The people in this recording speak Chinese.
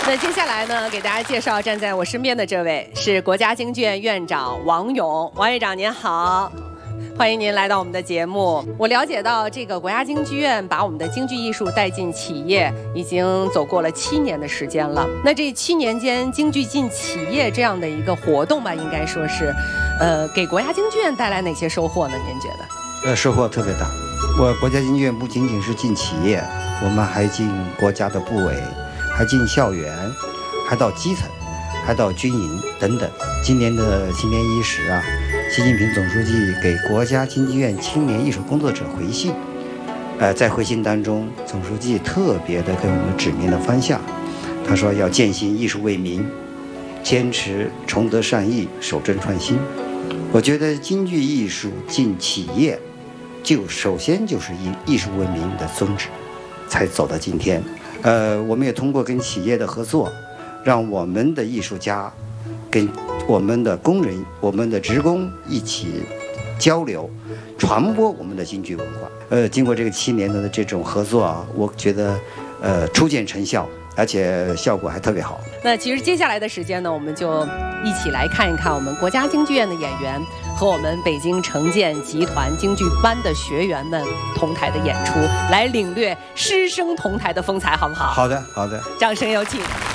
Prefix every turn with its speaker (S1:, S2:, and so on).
S1: 那接下来呢，给大家介绍站在我身边的这位是国家京剧院院长王勇，王院长您好。欢迎您来到我们的节目。我了解到，这个国家京剧院把我们的京剧艺术带进企业，已经走过了7年的时间了。那这7年间，京剧进企业这样的一个活动吧，应该说是，给国家京剧院带来哪些收获呢？您觉得？
S2: 收获特别大。国家京剧院不仅仅是进企业，我们还进国家的部委，还进校园，还到基层，还到军营等等。今年的新年伊始啊，习近平总书记给国家京剧院青年艺术工作者回信。在回信当中，总书记特别的给我们指明了方向。他说要践行艺术为民，坚持崇德善义，守正创新。我觉得京剧艺术进企业，首先就是以艺术为民的宗旨，才走到今天。我们也通过跟企业的合作，让我们的艺术家跟我们的工人、我们的职工一起交流，传播我们的京剧文化。经过这个7年的这种合作啊，我觉得初见成效，而且效果还特别好。
S1: 那其实接下来的时间呢，我们就一起来看一看我们国家京剧院的演员和我们北京城建集团京剧班的学员们同台的演出，来领略师生同台的风采，好不好？
S2: 好的，好的，
S1: 掌声有请。